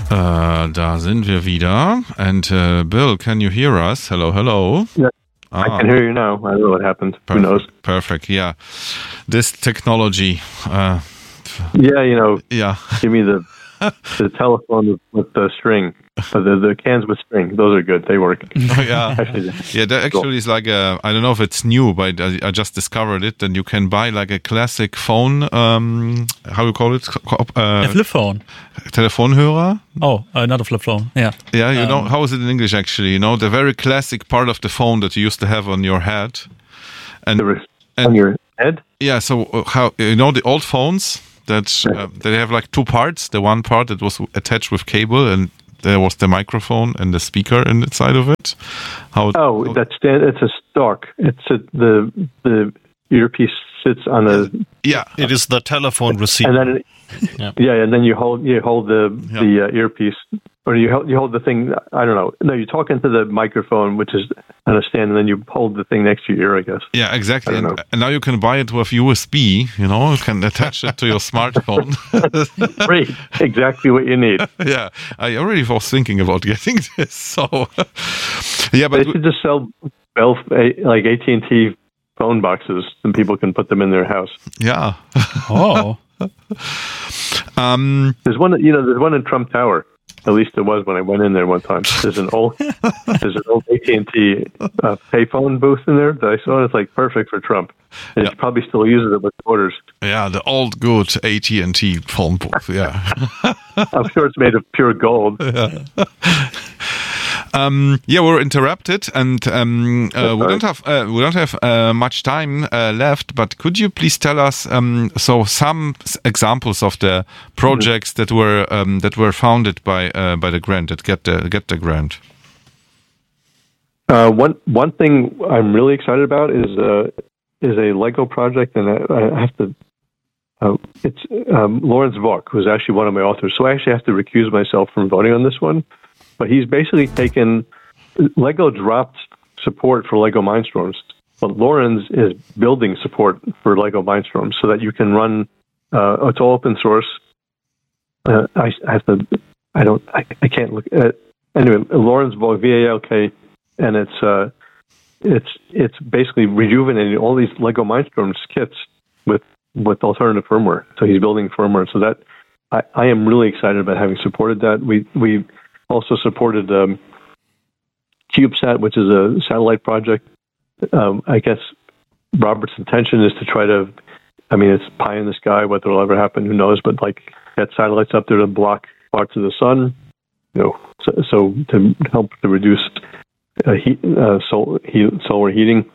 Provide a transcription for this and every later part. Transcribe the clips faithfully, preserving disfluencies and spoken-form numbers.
Uh, da sind wir wieder. And uh, Bill, can you hear us? Hello, hello. Yeah, ah. I can hear you now. I don't know what happened. Perfect, Who knows? Perfect, yeah. This technology. Uh, yeah, you know, yeah. give me the the telephone with, with the string. So the, the cans with string, those are good. They work. Oh, yeah, actually, yeah. That actually is like a. I don't know if it's new, but I, I just discovered it. And you can buy like a classic phone. Um, how do you call it? Uh, a flip phone. Telefonhörer. Oh, uh, not a flip phone. Yeah. Yeah, you um, know how is it in English? Actually, you know the very classic part of the phone that you used to have on your head. And, and on your head. Yeah. So how you know the old phones that uh, they have like two parts. The one part that was attached with cable and there was the microphone and the speaker inside of it. How? Oh, how, that's it's a stalk. It's a, the the earpiece sits on a. Yeah, it is the telephone receiver. And then, it, yeah. yeah, and then you hold you hold the yeah. the uh, earpiece, or you hold you hold the thing. I don't know. No, you talk into the microphone, which is on a stand, and then you hold the thing next to your ear, I guess. Yeah, exactly. And, and now you can buy it with U S B. You know, you can attach it to your smartphone. Great, exactly what you need. Yeah, I already was thinking about getting this. So, yeah, but they should just sell, sell like A T and T phone boxes, and people can put them in their house. Yeah. Oh. um, there's one, you know, there's one in Trump Tower. At least it was when I went in there one time. There's an old, there's an old A T and T uh, payphone booth in there that I saw. And it's like perfect for Trump. And yeah. he probably still uses it with orders. Yeah, the old good A T and T phone booth. Yeah. I'm sure it's made of pure gold. Yeah. Um, yeah, we're interrupted, and um, uh, we don't have uh, we don't have uh, much time uh, left. But could you please tell us um, so some examples of the projects mm-hmm. that were um, that were founded by uh, by the grant that get the get the grant? Uh, one one thing I'm really excited about is uh, is a Lego project, and I, I have to. Uh, it's um, Lawrence Vaughk, who's actually one of my authors. So I actually have to recuse myself from voting on this one. But he's basically taken, Lego dropped support for Lego Mindstorms, but Lawrence is building support for Lego Mindstorms so that you can run, uh, it's all open source. Uh, I, I have to, I don't, I, I can't look at, anyway, Lawrence Vaughk, V A L K, and it's, uh, it's, it's basically rejuvenating all these Lego Mindstorms kits with, with alternative firmware. So he's building firmware. So that, I, I am really excited about having supported that. We, we, also supported um, CubeSat, which is a satellite project. Um, I guess Robert's intention is to try to, I mean, it's pie in the sky, whether it'll ever happen, who knows, but like get satellites up there to block parts of the sun, you know, so, so to help to reduce uh, heat, uh, sol- heat, solar heating.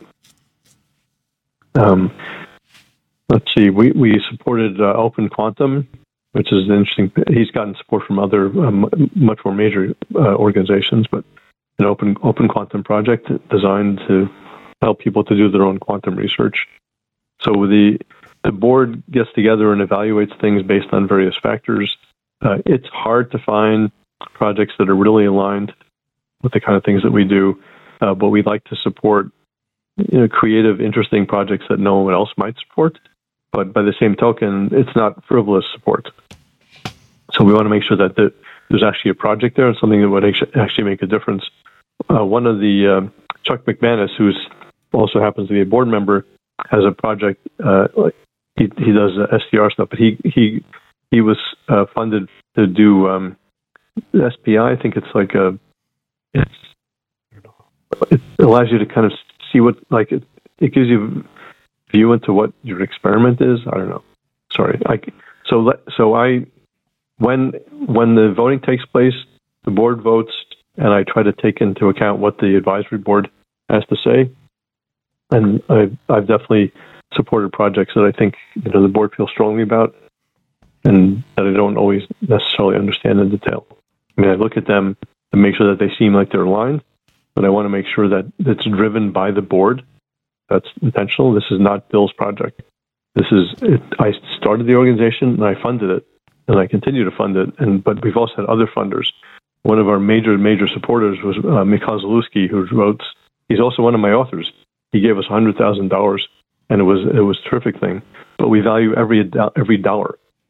Um, let's see, we, we supported uh, Open Quantum, which is interesting. He's gotten support from other um, much more major uh, organizations, but an open open quantum project designed to help people to do their own quantum research. So the the board gets together and evaluates things based on various factors. Uh, it's hard to find projects that are really aligned with the kind of things that we do, uh, but we like to support you know, creative, interesting projects that no one else might support. But by the same token, it's not frivolous support. So we want to make sure that the, there's actually a project there and something that would actually make a difference. Uh, one of the, uh, Chuck McManus, who also happens to be a board member, has a project. Uh, he he does uh, S D R stuff, but he he he was uh, funded to do um, S P I. I think it's like a it's it allows you to kind of see what like it, it gives you view into what your experiment is. I don't know. Sorry. I, so so I when when the voting takes place, the board votes, and I try to take into account what the advisory board has to say. And I've, I've definitely supported projects that I think you know the board feels strongly about, and that I don't always necessarily understand in detail. I mean, I look at them and make sure that they seem like they're aligned, but I want to make sure that it's driven by the board. That's intentional. This is not Bill's project. This is it, I started the organization and I funded it, and I continue to fund it. And but we've also had other funders. One of our major major supporters was uh, Mikhail Zalewski, who wrote. He's also one of my authors. He gave us one hundred thousand dollars, and it was it was a terrific thing. But we value every every dollar.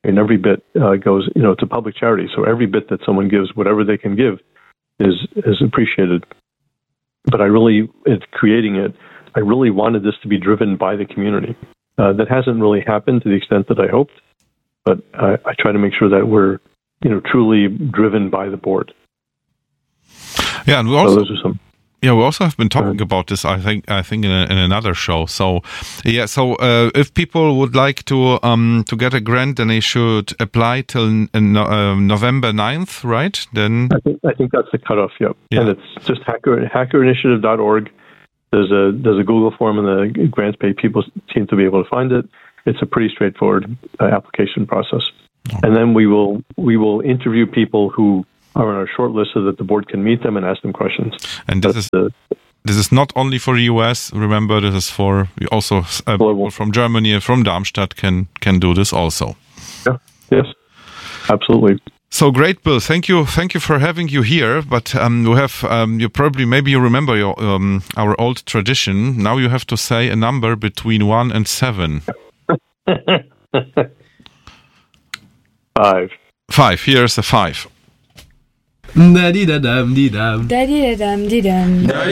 and every bit uh, goes, you know, to public charity. So every bit that someone gives, whatever they can give, is is appreciated. But I really, in creating it, I really wanted this to be driven by the community. Uh, that hasn't really happened to the extent that I hoped, but I, I try to make sure that we're, you know, truly driven by the board. Yeah, and we also, so those are some. Yeah, we also have been talking about this, I think, I think in, a, in another show. So, yeah, so uh, if people would like to um, to get a grant, then they should apply till uh, November ninth, right? Then I think I think that's the cutoff. Yep. Yeah. And it's just hacker hacker initiative dot org. There's a there's a Google form in the grants page. People seem to be able to find it. It's a pretty straightforward uh, application process. Okay. And then we will we will interview people who are on our short list so that the board can meet them and ask them questions. And this That's is the, this is not only for the U S. Remember, this is for also uh, people from Germany and from Darmstadt can can do this also. Yeah. Yes. Absolutely. So great, Bill. Thank you. Thank you for having you here. But um, you have um, you probably maybe you remember your um, our old tradition. Now you have to say a number between one and seven. Five. Five. Here's a five. Da-dee-da-dum-dee-dum. Da-dee-da-dum-dee-dum.